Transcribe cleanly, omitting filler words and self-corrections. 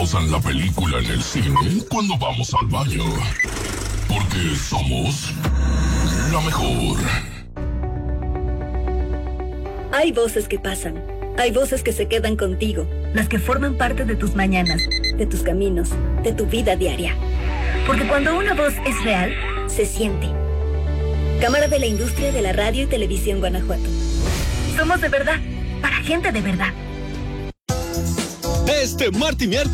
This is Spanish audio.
Usan la película en el cine cuando vamos al baño. Porque somos la mejor. Hay voces que pasan. Hay voces que se quedan contigo. Las que forman parte de tus mañanas, de tus caminos, de tu vida diaria. Porque cuando una voz es real, se siente. Cámara de la Industria de la Radio y Televisión Guanajuato. Somos de verdad, para gente de verdad. Este martes y miércoles